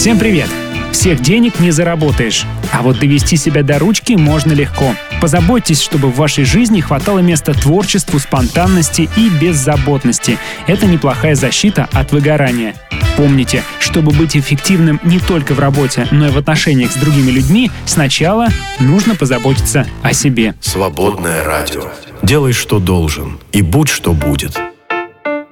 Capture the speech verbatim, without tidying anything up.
Всем привет! Всех денег не заработаешь, а вот довести себя до ручки можно легко. Позаботьтесь, чтобы в вашей жизни хватало места творчеству, спонтанности и беззаботности. Это неплохая защита от выгорания. Помните, чтобы быть эффективным не только в работе, но и в отношениях с другими людьми, сначала нужно позаботиться о себе. Свободное радио. Делай, что должен, и будь, что будет.